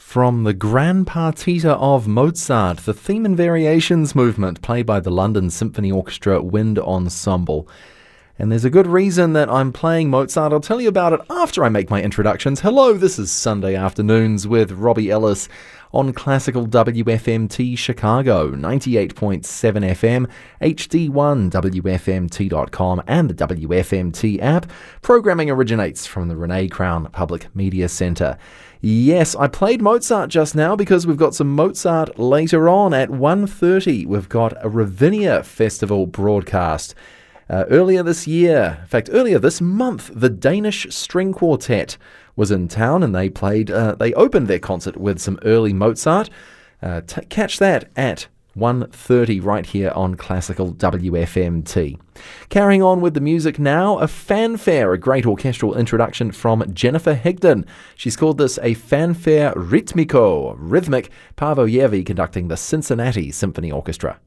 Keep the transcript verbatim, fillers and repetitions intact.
From the Gran Partita of Mozart, the theme and variations movement played by the London Symphony Orchestra Wind Ensemble. And there's a good reason that I'm playing Mozart. I'll tell you about it after I make my introductions. Hello, this is Sunday Afternoons with Robbie Ellis on Classical W F M T Chicago, ninety-eight point seven F M, H D one, W F M T dot com, and the W F M T app. Programming originates from the Renee Crown Public Media Centre. Yes, I played Mozart just now because we've got some Mozart later on at one thirty. We've got a Ravinia Festival broadcast. Uh, earlier this year, in fact, earlier this month, the Danish String Quartet was in town and they played, uh, they opened their concert with some early Mozart. Uh, t- catch that at one thirty right here on Classical W F M T. Carrying on with the music now, a fanfare, a great orchestral introduction from Jennifer Higdon. She's called this a fanfare ritmico, rhythmic, Paavo Järvi conducting the Cincinnati Symphony Orchestra.